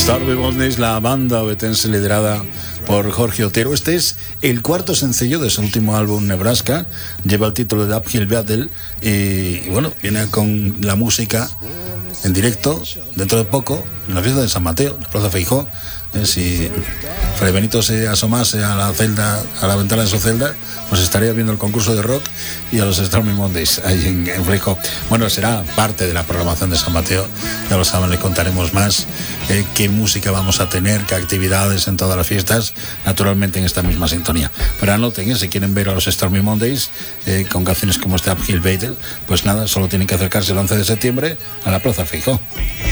Stormy Mondays, la banda obetense liderada por Jorge Otero. Este es el cuarto sencillo de su último álbum, Nebraska. Lleva el título de Uphill Battle y bueno, viene con la música en directo dentro de poco en la fiesta de San Mateo, en la Plaza Feijó. Si Fray Benito se asomase a la celda, a la ventana de su celda, pues estaría viendo el concurso de rock y a los Stormy Mondays ahí en Feijó. Bueno, será parte de la programación de San Mateo, ya lo saben, le contaremos más qué música vamos a tener, qué actividades en todas las fiestas, naturalmente en esta misma sintonía. Pero anoten, si quieren ver a los Stormy Mondays con canciones como este Uphill Battle, pues nada, solo tienen que acercarse el 11 de septiembre a la Plaza Feijó.